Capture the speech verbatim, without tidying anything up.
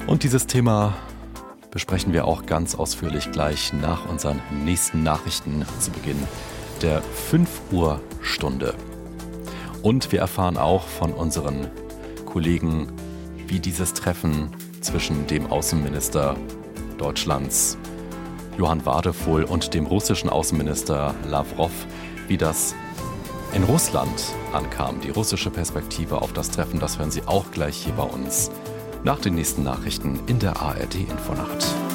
Und dieses Thema besprechen wir auch ganz ausführlich gleich nach unseren nächsten Nachrichten zu Beginn der fünf Uhr Stunde. Und wir erfahren auch von unseren Kollegen, wie dieses Treffen zwischen dem Außenminister Deutschlands, Johann Wadephul, und dem russischen Außenminister Lawrow, wie das in Russland ankam. Die russische Perspektive auf das Treffen, das hören Sie auch gleich hier bei uns nach den nächsten Nachrichten in der A R D Infonacht.